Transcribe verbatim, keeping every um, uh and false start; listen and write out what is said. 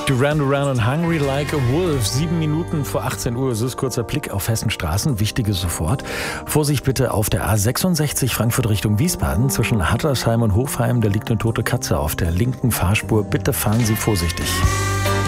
Duran Duran und Hungry Like a Wolf. Sieben Minuten vor achtzehn Uhr. So ist kurzer Blick auf Hessenstraßen. Wichtiges sofort. Vorsicht bitte auf der A sechsundsechzig Frankfurt Richtung Wiesbaden. Zwischen Hattersheim und Hofheim, da liegt eine tote Katze auf der linken Fahrspur. Bitte fahren Sie vorsichtig.